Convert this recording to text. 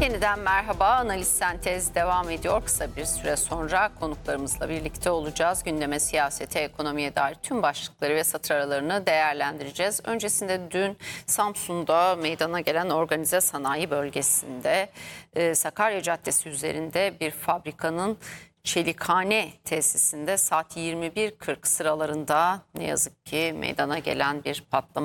Yeniden merhaba. Analiz Sentez devam ediyor. Kısa bir süre sonra konuklarımızla birlikte olacağız. Gündeme, siyasete, ekonomiye dair tüm başlıkları ve satır aralarını değerlendireceğiz. Öncesinde dün Samsun'da meydana gelen organize sanayi bölgesinde Sakarya Caddesi üzerinde bir fabrikanın çelikhane tesisinde saat 21.40 sıralarında ne yazık ki meydana gelen bir patlama